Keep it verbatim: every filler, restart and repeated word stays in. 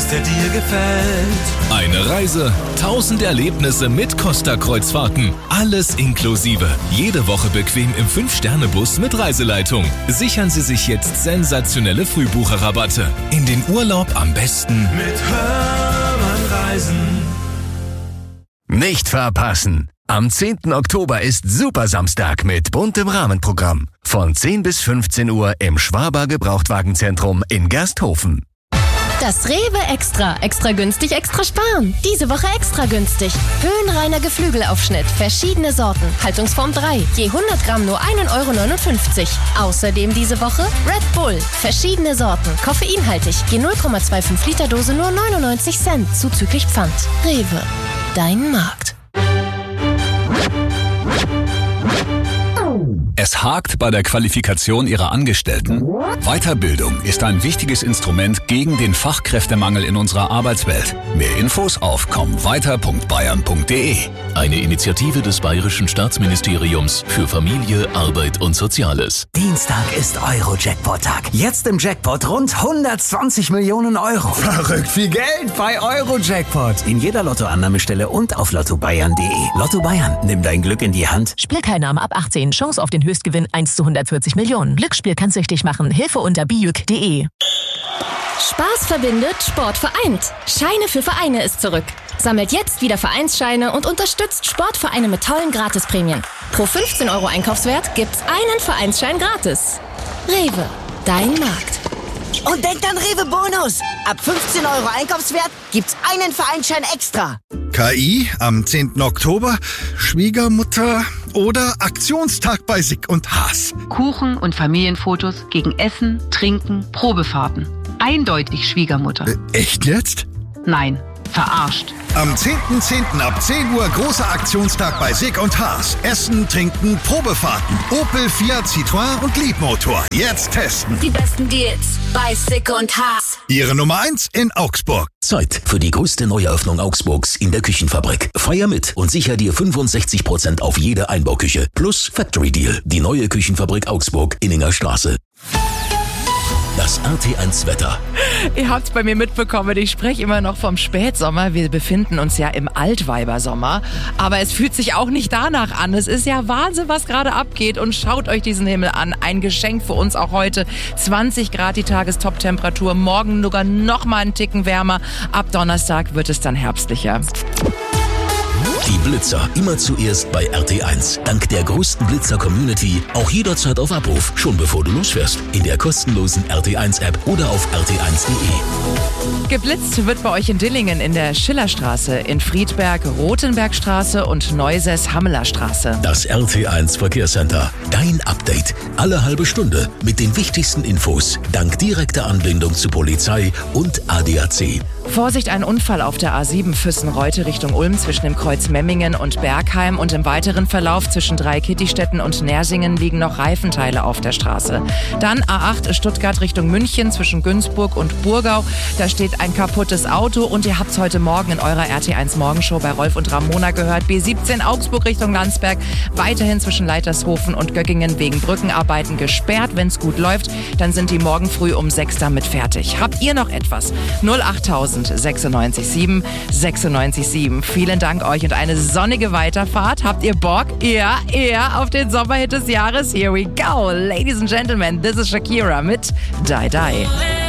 dass der dir gefällt. Eine Reise, tausend Erlebnisse mit Costa-Kreuzfahrten. Alles inklusive. Jede Woche bequem im fünf Sterne Bus mit Reiseleitung. Sichern Sie sich jetzt sensationelle Frühbucherrabatte. In den Urlaub am besten Mit Hermann Reisen. Nicht verpassen! Am zehnten Oktober ist Supersamstag mit buntem Rahmenprogramm. Von zehn bis fünfzehn Uhr im Schwaber Gebrauchtwagenzentrum in Gersthofen. Das Rewe Extra. Extra günstig, extra sparen. Diese Woche extra günstig. Höhenreiner Geflügelaufschnitt. Verschiedene Sorten. Haltungsform drei. Je hundert Gramm nur ein Euro neunundfünfzig. Außerdem diese Woche Red Bull. Verschiedene Sorten. Koffeinhaltig. Je null Komma fünfundzwanzig Liter Dose nur neunundneunzig Cent. Zuzüglich Pfand. Rewe. Dein Markt. Es hakt bei der Qualifikation Ihrer Angestellten? Weiterbildung ist ein wichtiges Instrument gegen den Fachkräftemangel in unserer Arbeitswelt. Mehr Infos auf komm weiter punkt bayern punkt de. Eine Initiative des Bayerischen Staatsministeriums für Familie, Arbeit und Soziales. Dienstag ist Euro-Jackpot-Tag. Jetzt im Jackpot rund hundertzwanzig Millionen Euro. Verrückt viel Geld bei Euro-Jackpot. In jeder Lottoannahmestelle und auf lotto bayern punkt de. Lotto Bayern, nimm dein Glück in die Hand. Spielteilnahme ab achtzehn. Chance auf den Höchstgewinn eins zu hundertvierzig Millionen. Glücksspiel kann süchtig machen. Hilfe unter bijuk punkt de. Spaß verbindet, Sport vereint. Scheine für Vereine ist zurück. Sammelt jetzt wieder Vereinsscheine und unterstützt Sportvereine mit tollen Gratisprämien. Pro fünfzehn Euro Einkaufswert gibt's einen Vereinsschein gratis. Rewe, dein Markt. Und denkt an Rewe Bonus. Ab fünfzehn Euro Einkaufswert gibt's einen Vereinsschein extra. K I am zehnten Oktober, Schwiegermutter oder Aktionstag bei Sick und Haas. Kuchen und Familienfotos gegen Essen, Trinken, Probefahrten. Eindeutig Schwiegermutter. Äh, echt jetzt? Nein, verarscht. Am zehnten zehnten ab zehn Uhr großer Aktionstag bei Sick und Haas. Essen, Trinken, Probefahrten. Opel, Fiat, Citroën und Leapmotor. Jetzt testen. Die besten Deals bei Sick und Haas. Ihre Nummer eins in Augsburg. Zeit für die größte Neueröffnung Augsburgs in der Küchenfabrik. Feier mit und sicher dir fünfundsechzig Prozent auf jede Einbauküche. Plus Factory Deal. Die neue Küchenfabrik Augsburg, Inninger Straße. Das R T eins Wetter. Ihr habt's bei mir mitbekommen, ich spreche immer noch vom Spätsommer. Wir befinden uns ja im Altweibersommer. Aber es fühlt sich auch nicht danach an. Es ist ja Wahnsinn, was gerade abgeht. Und schaut euch diesen Himmel an. Ein Geschenk für uns auch heute. zwanzig Grad die Tagestop-Temperatur. Morgen sogar noch mal einen Ticken wärmer. Ab Donnerstag wird es dann herbstlicher. Die Blitzer immer zuerst bei R T eins. Dank der größten Blitzer-Community auch jederzeit auf Abruf, schon bevor du losfährst. In der kostenlosen R T eins App oder auf r t eins punkt de. Geblitzt wird bei euch in Dillingen in der Schillerstraße, in Friedberg Rothenbergstraße und Neuses Hammelerstraße. Das R T eins Verkehrscenter. Dein Update. Alle halbe Stunde mit den wichtigsten Infos. Dank direkter Anbindung zu Polizei und A D A C. Vorsicht, ein Unfall auf der A sieben Füssen-Reute Richtung Ulm zwischen dem Kreuz Memmingen und Bergheim und im weiteren Verlauf zwischen Dreikitti-Städten und Nersingen liegen noch Reifenteile auf der Straße. Dann A acht Stuttgart Richtung München zwischen Günzburg und Burgau. Da steht ein kaputtes Auto und ihr habt's heute Morgen in eurer R T eins Morgenshow bei Rolf und Ramona gehört. B siebzehn Augsburg Richtung Landsberg weiterhin zwischen Leitershofen und Göggingen wegen Brückenarbeiten gesperrt. Wenn's gut läuft, dann sind die morgen früh um sechs damit fertig. Habt ihr noch etwas? null achttausend sechsundneunzig sieben sechsundneunzig sieben. Vielen Dank euch und eine sonnige Weiterfahrt. Habt ihr Bock? Ja, ja, auf den Sommerhit des Jahres. Here we go. Ladies and Gentlemen, this is Shakira mit Die Die.